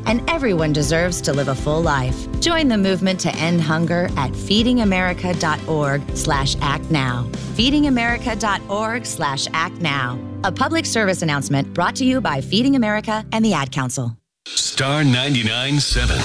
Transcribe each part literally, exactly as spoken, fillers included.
and everyone deserves to live a full life. Join the movement to end hunger at feedingamerica.org slash act now. feedingamerica.org slash act now. A public service announcement brought to you by Feeding America and the Ad Council. Star ninety-nine point seven.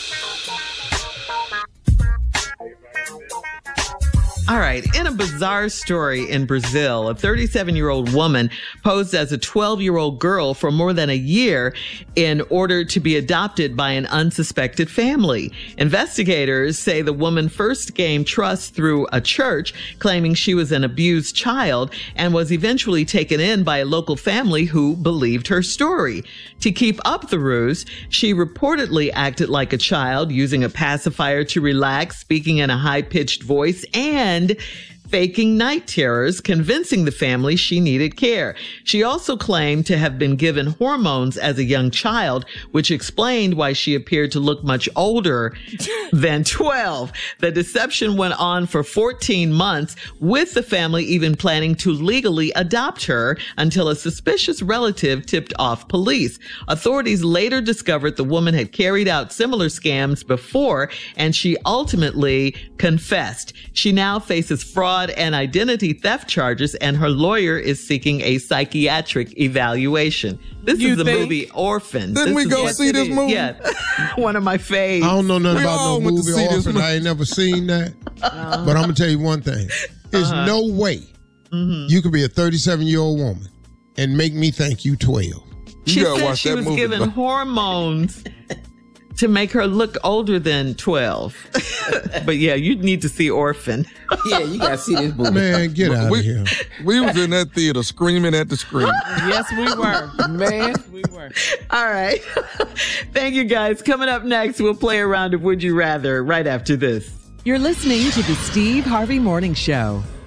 All right. In a bizarre story in Brazil, a thirty-seven-year-old woman posed as a twelve-year-old girl for more than a year in order to be adopted by an unsuspected family. Investigators say the woman first gained trust through a church, claiming she was an abused child, and was eventually taken in by a local family who believed her story. To keep up the ruse, she reportedly acted like a child, using a pacifier to relax, speaking in a high-pitched voice, and and faking night terrors, convincing the family she needed care. She also claimed to have been given hormones as a young child, which explained why she appeared to look much older than twelve. The deception went on for fourteen months, with the family even planning to legally adopt her until a suspicious relative tipped off police. Authorities later discovered the woman had carried out similar scams before, and she ultimately confessed. She now faces fraud and identity theft charges, and her lawyer is seeking a psychiatric evaluation. This You is the think? movie Orphan. Didn't This we is go what see it this is. movie? Yeah, one of my faves. I don't know nothing We about all no went to movie see this Orphan. movie. I ain't never seen that. Uh-huh. But I'm going to tell you one thing. There's Uh-huh. no way Mm-hmm. you could be a thirty-seven-year-old woman and make me think you twelve. She You gotta said watch she that was movie, given bro. hormones to make her look older than twelve. But yeah, you need to see Orphan. Yeah, you gotta see this movie. Man, get out we, of here. we was in that theater screaming at the screen. Yes, we were. Man. We were. All right. Thank you, guys. Coming up next, we'll play a round of Would You Rather right after this. You're listening to the Steve Harvey Morning Show.